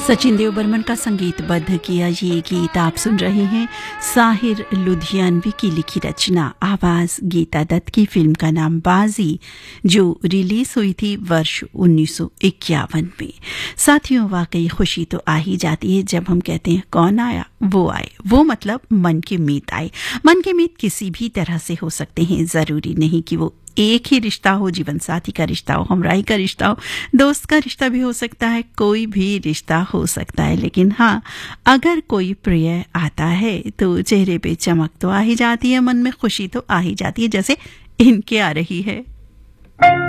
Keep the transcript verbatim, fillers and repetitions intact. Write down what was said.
सचिन देव बर्मन का संगीतबद्ध किया ये गीत आप सुन रहे हैं। साहिर लुधियानवी की लिखी रचना, आवाज गीता दत्त की। फिल्म का नाम बाजी, जो रिलीज हुई थी वर्ष उन्नीस सौ इक्यावन में। साथियों, वाकई खुशी तो आ ही जाती है जब हम कहते हैं कौन आया वो आए। वो मतलब मन के मीत आए। मन के मीत किसी भी तरह से हो सकते हैं, जरूरी नहीं कि वो एक ही रिश्ता हो, जीवन साथी का रिश्ता हो, हमराही का रिश्ता हो, दोस्त का रिश्ता भी हो सकता है, कोई भी रिश्ता हो सकता है। लेकिन हाँ, अगर कोई प्रिय आता है तो चेहरे पे चमक तो आ ही जाती है, मन में खुशी तो आ ही जाती है, जैसे इनके आ रही है।